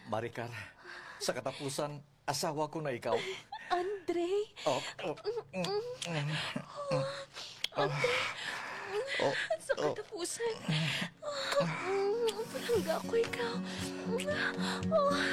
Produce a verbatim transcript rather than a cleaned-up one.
Maricar, sa katapusan, asawa ko na ikaw. Andre, Oh, oh, mm, mm, mm. Oh, sa katapusan. Oh, palangga ko ikaw. Oh,